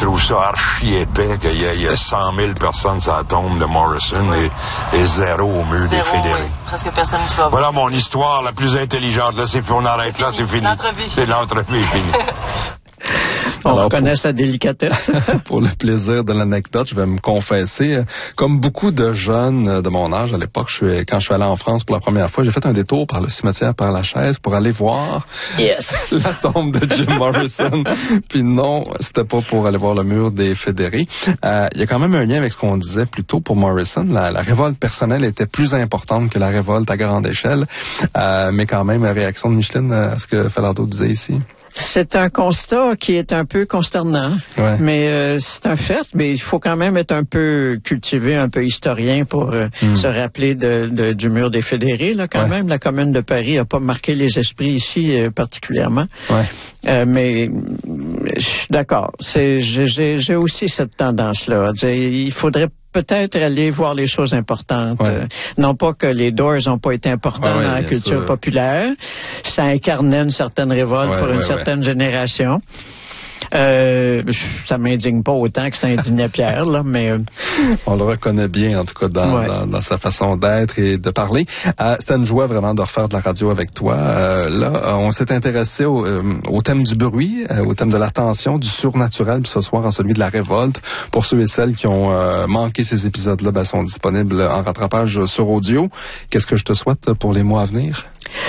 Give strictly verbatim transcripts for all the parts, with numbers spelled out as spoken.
trouve ça archi épais qu'il y a, il y a cent mille personnes sur la tombe de Morrison et, et zéro au mur zéro, des fédérés. Oui. Presque personne qui va voir. Voilà mon histoire la plus intelligente. Là, c'est on arrête là, c'est fini. L'entrevue. C'est l'entrevue est finie. On Alors, reconnaît pour, sa délicatesse. Pour le plaisir de l'anecdote, je vais me confesser. Comme beaucoup de jeunes de mon âge à l'époque, je suis, quand je suis allé en France pour la première fois, j'ai fait un détour par le cimetière Père-Lachaise pour aller voir Yes. la tombe de Jim Morrison. Puis non, c'était pas pour aller voir le mur des fédérés. Euh, il y a quand même un lien avec ce qu'on disait plus tôt pour Morrison. La, la révolte personnelle était plus importante que la révolte à grande échelle. Euh, mais quand même, réaction de Micheline à ce que Falardeau disait ici. C'est un constat qui est un peu consternant, ouais. mais euh, c'est un fait. Mais il faut quand même être un peu cultivé, un peu historien pour euh, mm. se rappeler de, de, du mur des fédérés. Là, quand ouais. même, la Commune de Paris a pas marqué les esprits ici euh, particulièrement. Ouais. Euh, mais je suis d'accord. C'est, j'ai, j'ai aussi cette tendance-là. Il faudrait peut-être aller voir les choses importantes. Ouais. Euh, non pas que les Doors n'ont pas été importants ah ouais, dans la culture sûr. populaire. Ça incarnait une certaine révolte ouais, pour une ouais, certaine ouais. génération. Euh, ça m'indigne pas autant que ça indignait Pierre, là, mais... Euh... On le reconnaît bien, en tout cas, dans, ouais. dans, dans sa façon d'être et de parler. Euh, c'était une joie vraiment de refaire de la radio avec toi. Euh, là, on s'est intéressé au, euh, au thème du bruit, euh, au thème de l'attention, du surnaturel, puis ce soir, en celui de la révolte. Pour ceux et celles qui ont euh, manqué ces épisodes-là, ben, sont disponibles en rattrapage sur audio. Qu'est-ce que je te souhaite pour les mois à venir?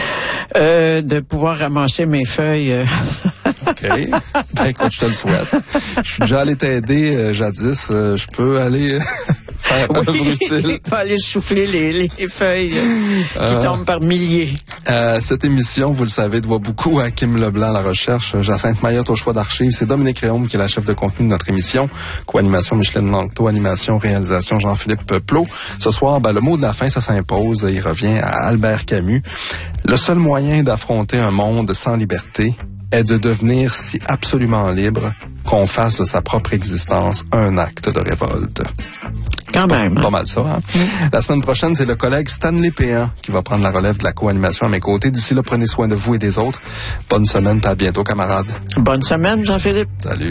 Euh, de pouvoir ramasser mes feuilles. Euh... OK. Ben, écoute, je te le souhaite. Je suis déjà allé t'aider euh, jadis. Euh, je peux aller faire oui, œuvre utile. Il faut aller souffler les, les feuilles euh, qui euh, tombent par milliers. Euh, cette émission, vous le savez, doit beaucoup à Kim Leblanc, la recherche, Jacinthe Mayotte au choix d'archives. C'est Dominique Réaume qui est la chef de contenu de notre émission. Co-animation Micheline Langto, animation, réalisation Jean-Philippe Plot. Ce soir, ben, le mot de la fin, ça s'impose. Il revient à Albert Camus. Le seul moyen d'affronter un monde sans liberté est de devenir si absolument libre qu'on fasse de sa propre existence un acte de révolte. Quand même. Pas, pas mal ça, hein? Mm. La semaine prochaine, c'est le collègue Stanley Péan qui va prendre la relève de la co-animation à mes côtés. D'ici là, prenez soin de vous et des autres. Bonne semaine, à bientôt, camarades. Bonne semaine, Jean-Philippe. Salut.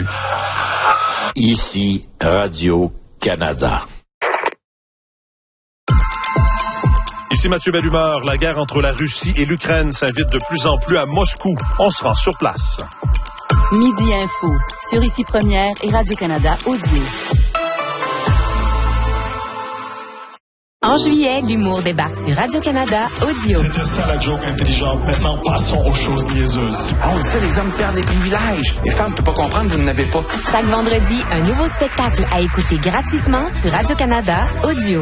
Ici, Radio-Canada. Ici Mathieu Bellumeur, la guerre entre la Russie et l'Ukraine s'invite de plus en plus à Moscou. On se rend sur place. Midi Info, sur Ici Première et Radio-Canada Audio. En juillet, l'humour débarque sur Radio-Canada Audio. C'était ça la joke intelligente. Maintenant, passons aux choses niaiseuses. On dit ça, les hommes perdent des privilèges. Les femmes ne peuvent pas comprendre, vous n'en avez pas. Chaque vendredi, un nouveau spectacle à écouter gratuitement sur Radio-Canada Audio.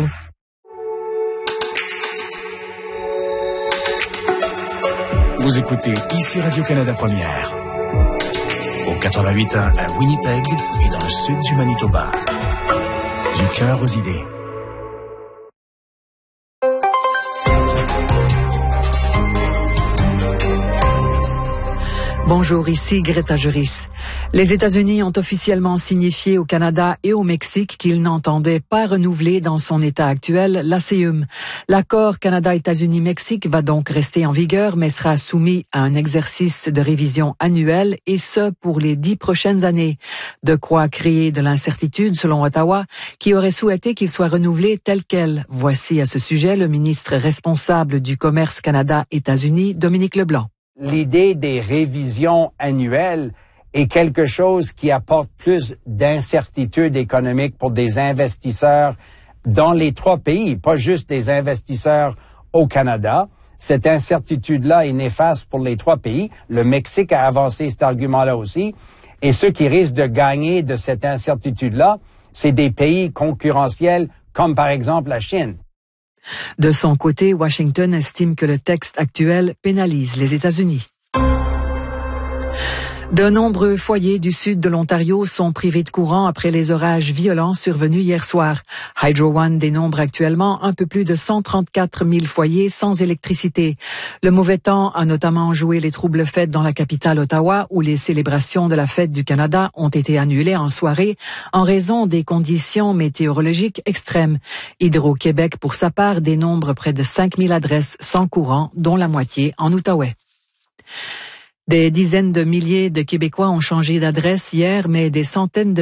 Vous écoutez Ici Radio-Canada Première. Au quatre-vingt-huit ans à Winnipeg et dans le sud du Manitoba. Du cœur aux idées. Bonjour, ici Greta Juris. Les États-Unis ont officiellement signifié au Canada et au Mexique qu'ils n'entendaient pas renouveler dans son état actuel l'A C U M. L'accord Canada-États-Unis-Mexique va donc rester en vigueur, mais sera soumis à un exercice de révision annuel, et ce pour les dix prochaines années. De quoi créer de l'incertitude, selon Ottawa, qui aurait souhaité qu'il soit renouvelé tel quel. Voici à ce sujet le ministre responsable du Commerce Canada-États-Unis, Dominique Leblanc. L'idée des révisions annuelles est quelque chose qui apporte plus d'incertitude économique pour des investisseurs dans les trois pays, pas juste des investisseurs au Canada. Cette incertitude-là est néfaste pour les trois pays. Le Mexique a avancé cet argument-là aussi. Et ceux qui risquent de gagner de cette incertitude-là, c'est des pays concurrentiels comme par exemple la Chine. De son côté, Washington estime que le texte actuel pénalise les États-Unis. De nombreux foyers du sud de l'Ontario sont privés de courant après les orages violents survenus hier soir. Hydro One dénombre actuellement un peu plus de cent trente-quatre mille foyers sans électricité. Le mauvais temps a notamment joué les troubles fêtes dans la capitale Ottawa, où les célébrations de la fête du Canada ont été annulées en soirée en raison des conditions météorologiques extrêmes. Hydro-Québec, pour sa part, dénombre près de cinq mille adresses sans courant, dont la moitié en Outaouais. Des dizaines de milliers de Québécois ont changé d'adresse hier, mais des centaines de